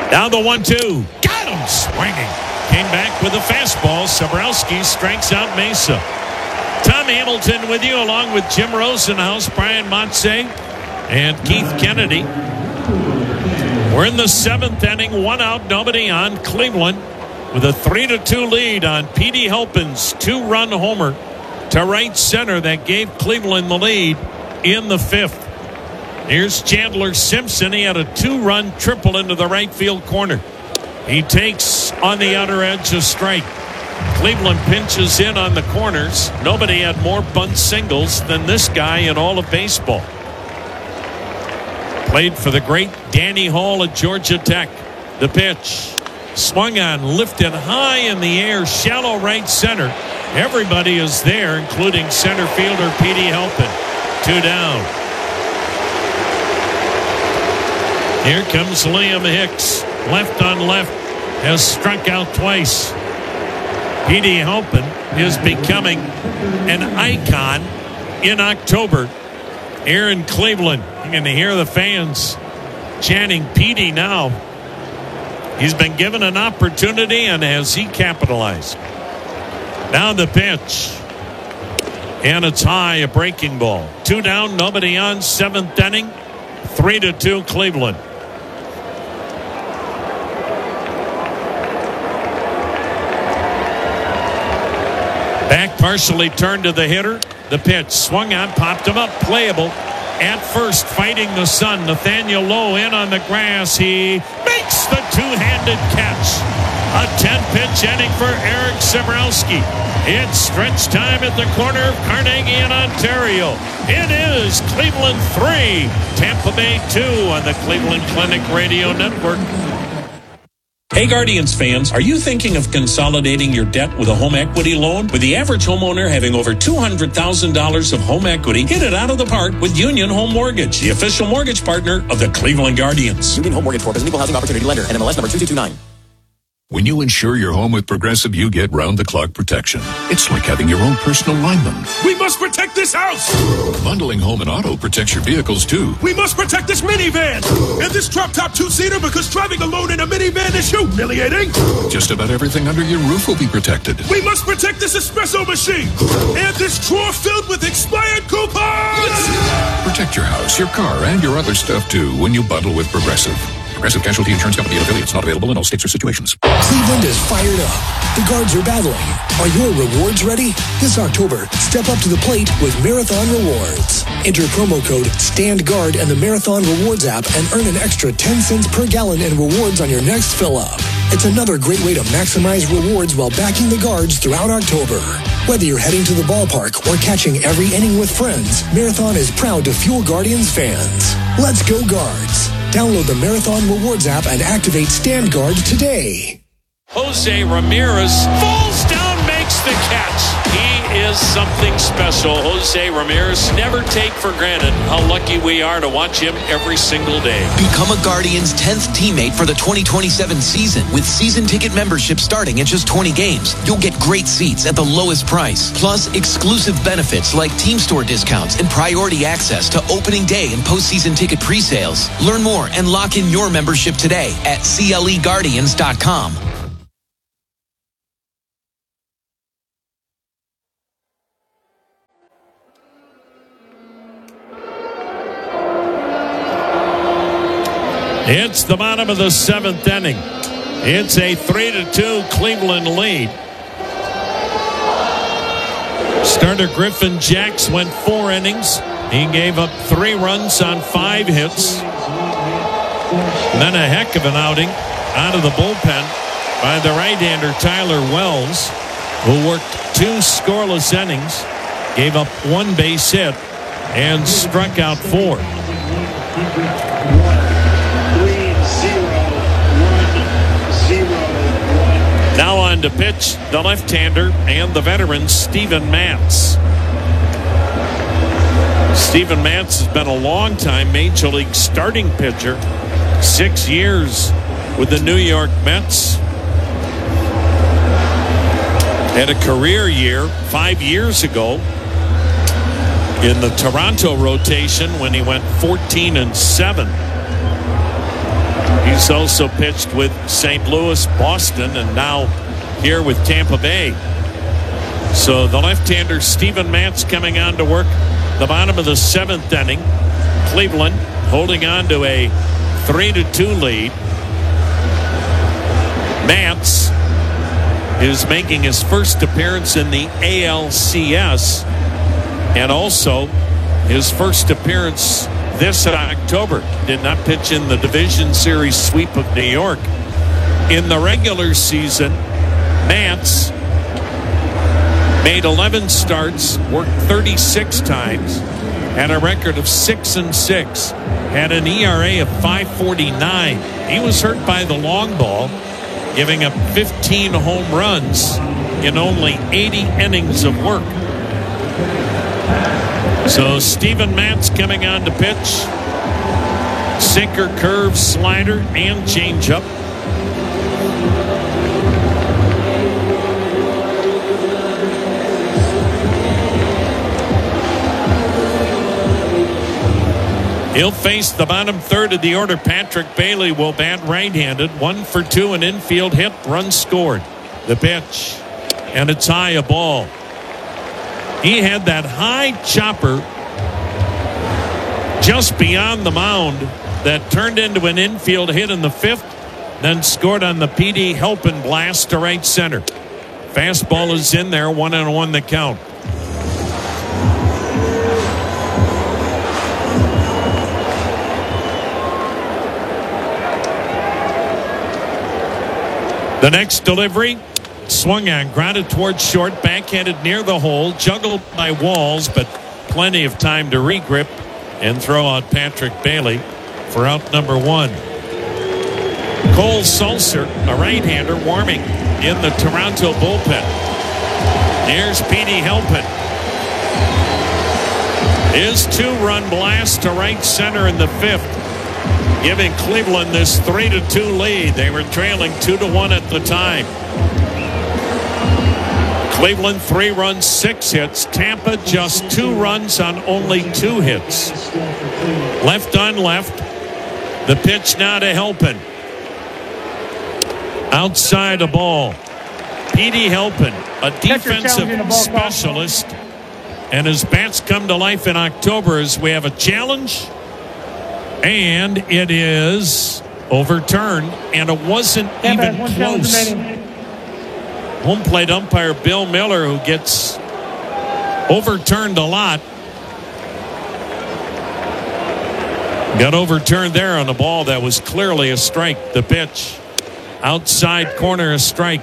Now the 1-2. Got him swinging. Came back with a fastball. Sabrowski strikes out Mesa. Tom Hamilton with you, along with Jim Rosenhaus, Brian Motze, and Keith Kennedy. We're in the seventh inning, one out, nobody on. Cleveland with a 3-2 lead on Petey Halpin's two-run homer to right center that gave Cleveland the lead in the fifth. Here's Chandler Simpson. He had a two-run triple into the right field corner. He takes on the outer edge a strike. Cleveland pinches in on the corners. Nobody had more bunt singles than this guy in all of baseball. Played for the great Danny Hall at Georgia Tech. The pitch swung on, lifted high in the air, shallow right center. Everybody is there, including center fielder Petey Halpin. 2 down. Here comes Liam Hicks. Left on left. Has struck out twice. Petey Halpin is becoming an icon in October here in Cleveland. You're going to hear the fans chanting Petey now. He's been given an opportunity, and has he capitalized? Now the pitch. And it's high, a breaking ball. 2 down, nobody on, seventh inning. 3-2 Cleveland. Back partially turned to the hitter. The pitch swung on, popped him up, playable. At first, fighting the sun. Nathaniel Lowe in on the grass. He makes the two-handed catch. A 10-pitch inning for Eric Sabrowski. It's stretch time at the corner of Carnegie in Ontario. It is Cleveland 3, Tampa Bay 2 on the Cleveland Clinic Radio Network. Hey Guardians fans, are you thinking of consolidating your debt with a home equity loan? With the average homeowner having over $200,000 of home equity, hit it out of the park with Union Home Mortgage, the official mortgage partner of the Cleveland Guardians. Union Home Mortgage Corp is an equal housing opportunity lender. NMLS number 2229. When you insure your home with Progressive, you get round-the-clock protection. It's like having your own personal lineman. We must protect this house! Bundling home and auto protects your vehicles, too. We must protect this minivan! And this drop-top two-seater, because driving alone in a minivan is humiliating! Just about everything under your roof will be protected. We must protect this espresso machine! And this drawer filled with expired coupons! Protect your house, your car, and your other stuff, too, when you bundle with Progressive. Progressive Casualty Insurance Company and affiliates. Not available in all states or situations. Cleveland is fired up. The Guards are battling. Are your rewards ready? This October, step up to the plate with Marathon Rewards. Enter promo code STANDGUARD in the Marathon Rewards app and earn an extra 10 cents per gallon in rewards on your next fill-up. It's another great way to maximize rewards while backing the Guards throughout October. Whether you're heading to the ballpark or catching every inning with friends, Marathon is proud to fuel Guardians fans. Let's go Guards. Download the Marathon Rewards app and activate Stand Guard today. Jose Ramirez falls down, makes the catch. He is something special. Jose Ramirez, never take for granted how lucky we are to watch him every single day. Become a Guardians 10th teammate for the 2027 season with season ticket membership starting at just 20 games. You'll get great seats at the lowest price, plus exclusive benefits like team store discounts and priority access to opening day and postseason ticket pre-sales. Learn more and lock in your membership today at CLEGuardians.com. It's the bottom of the seventh inning. It's a 3-2 Cleveland lead. Starter Griffin Jacks went 4 innings. He gave up 3 runs on 5 hits. And then a heck of an outing out of the bullpen by the right-hander Tyler Wells, who worked 2 scoreless innings, gave up 1 base hit, and struck out 4. Now on to pitch the left-hander and the veteran Steven Matz. Steven Matz has been a long-time Major League starting pitcher. 6 years with the New York Mets. Had a career year 5 years ago in the Toronto rotation when he went 14-7. He He's also pitched with St. Louis, Boston, and now here with Tampa Bay. So the left-hander Steven Matz coming on to work the bottom of the 7th inning. Cleveland holding on to a 3-2 lead. Matz is making his first appearance in the ALCS and also his first appearance this October. Did not pitch in the Division Series sweep of New York. In the regular season, Matz made 11 starts, worked 36 times, had a record of 6-6, had an ERA of 5.49. He was hurt by the long ball, giving up 15 home runs in only 80 innings of work. So Steven Matz coming on to pitch. Sinker, curve, slider, and changeup. He'll face the bottom third of the order. Patrick Bailey will bat right-handed. 1 for 2, an infield hit, run scored. The pitch, and it's high, a ball. He had that high chopper just beyond the mound that turned into an infield hit in the 5th, then scored on the P.D. Helpin blast to right center. Fastball is in there, 1-1 the count. The next delivery, swung on, grounded towards short, backhanded near the hole, juggled by Walls, but plenty of time to regrip and throw out Patrick Bailey for out number 1. Cole Sulser, a right-hander, warming in the Toronto bullpen. Here's P.D. Helpin. His 2-run blast to right center in the 5th. Giving Cleveland this 3-2 lead. They were trailing 2-1 at the time. Cleveland 3 runs, 6 hits. Tampa just 2 runs on only 2 hits. Left on left. The pitch now to Helpin. Outside a ball. P.D. Helpin, a defensive specialist. And his bats come to life in October as we have a challenge. And it is overturned, and it wasn't even close. Home plate umpire Bill Miller, who gets overturned a lot, got overturned there on a ball that was clearly a strike. The pitch, outside corner, a strike.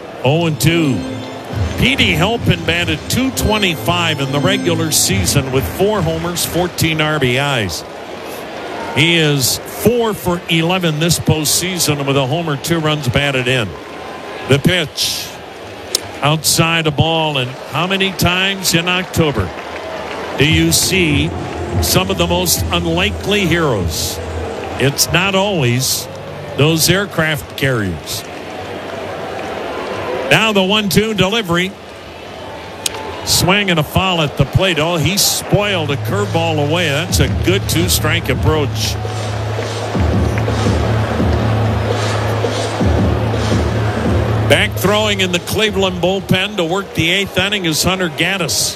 0-2. P.D. Helpin batted .225 in the regular season with 4 homers, 14 RBIs. He is 4 for 11 this postseason with a homer, 2 runs batted in. The pitch, outside a ball, and how many times in October do you see some of the most unlikely heroes? It's not always those aircraft carriers. Now the 1-2 delivery. Swing and a foul at the plate. Oh, he spoiled a curveball away. That's a good 2-strike approach. Back throwing in the Cleveland bullpen to work the 8th inning is Hunter Gaddis.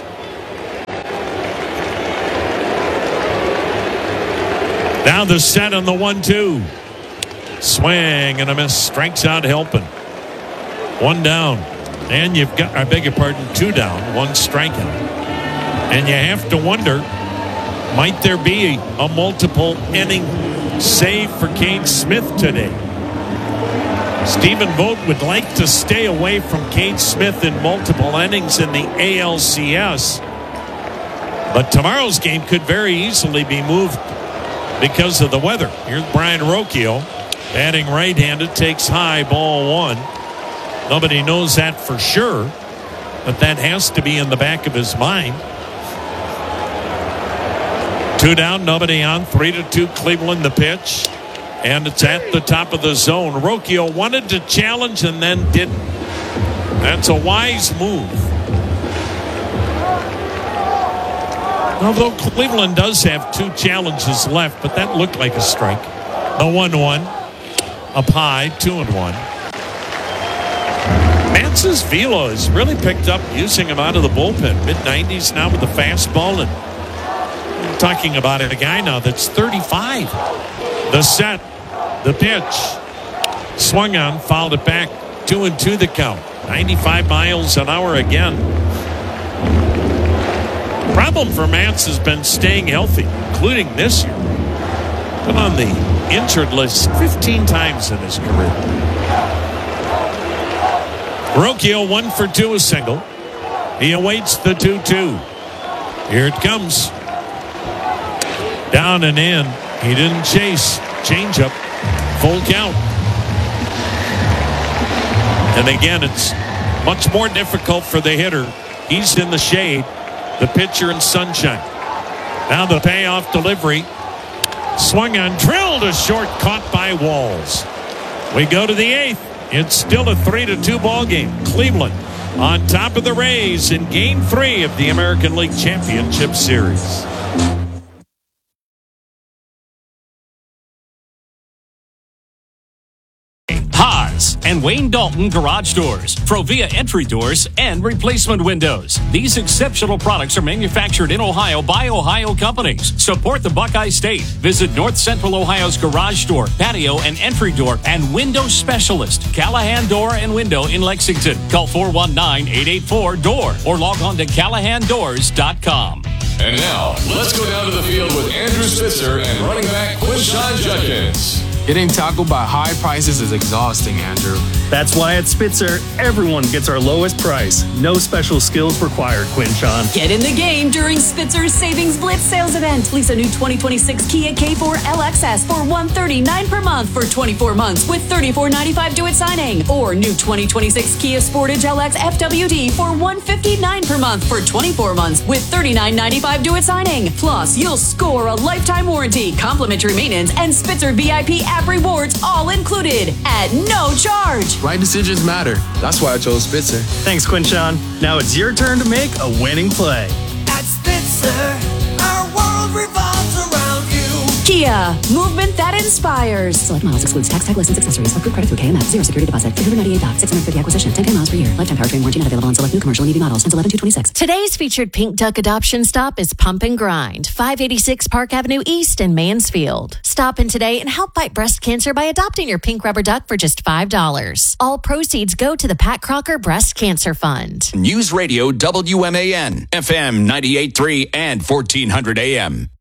Now the set on the 1-2. Swing and a miss. Strikes out Helpin. 1 down. And you've got, I beg your pardon, 2 down, 1 striking. And you have to wonder, might there be a multiple inning save for Cade Smith today? Stephen Vogt would like to stay away from Cade Smith in multiple innings in the ALCS. But tomorrow's game could very easily be moved because of the weather. Here's Brian Rocchio, batting right-handed, takes high, ball 1. Nobody knows that for sure, but that has to be in the back of his mind. 2 down, nobody on, 3-2 Cleveland the pitch, and it's at the top of the zone. Rocchio wanted to challenge and then didn't. That's a wise move. Although Cleveland does have 2 challenges left, but that looked like a strike. The 1-1. up high, 2-1. Mance's velo has really picked up using him out of the bullpen. Mid-90s now with the fastball. And I'm talking about a guy now that's 35. The set, the pitch. Swung on, fouled it back. 2-2 the count. 95 miles an hour again. Problem for Mance has been staying healthy, including this year. Been on the injured list 15 times in his career. Rocchio 1 for 2, a single. He awaits the 2-2. Here it comes. Down and in. He didn't chase. Changeup. Full count. And again, it's much more difficult for the hitter. He's in the shade. The pitcher in sunshine. Now the payoff delivery. Swung on, drilled a short, caught by Walls. We go to the 8th. It's still a 3-2 ball game. Cleveland on top of the Rays in Game 3 of the American League Championship Series. Haas and Wayne Dalton Garage Doors, Provia entry doors, and replacement windows. These exceptional products are manufactured in Ohio by Ohio companies. Support the Buckeye State. Visit North Central Ohio's garage door, patio, and entry door and window specialist, Callahan Door and Window in Lexington. Call 419-884-DOOR or log on to CallahanDoors.com. And now, let's go down to the field with Andrew Spitzer and running back Quinshon Judkins. Getting tackled by high prices is exhausting, Andrew. That's why at Spitzer, everyone gets our lowest price. No special skills required, Quinshon. Get in the game during Spitzer's Savings Blitz sales event. Lease a new 2026 Kia K4 LXS for $139 per month for 24 months with $34.95 due at signing. Or new 2026 Kia Sportage LX FWD for $159 per month for 24 months with $39.95 due at signing. Plus, you'll score a lifetime warranty, complimentary maintenance, and Spitzer VIP app rewards all included at no charge. Right decisions matter. That's why I chose Spitzer. Thanks, Quinshon. Now it's your turn to make a winning play. At Spitzer, our world revolves around you. Kia, movement that inspires. Select models excludes tax, tag, license, accessories. Approved credit through KMF. 0 security deposit. $398. 650 acquisition. 10K miles per year. Lifetime powertrain warranty not available on select new commercial and EV models since 11/2/26. Today's featured Pink Duck adoption stop is Pump and Grind, 586 Park Avenue East in Mansfield. Stop in today and help fight breast cancer by adopting your pink rubber duck for just $5. All proceeds go to the Pat Crocker Breast Cancer Fund. News Radio WMAN, FM 98.3 and 1400 AM.